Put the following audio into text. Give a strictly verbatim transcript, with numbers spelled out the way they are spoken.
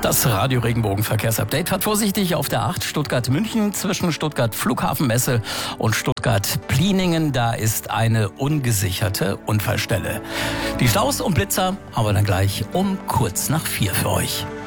Das Radio Regenbogen Verkehrsupdate hat vorsichtig auf der acht Stuttgart-München zwischen Stuttgart Flughafenmesse und Stuttgart-Pliningen. Da ist eine ungesicherte Unfallstelle. Die Staus und Blitzer aber dann gleich um kurz nach vier für euch.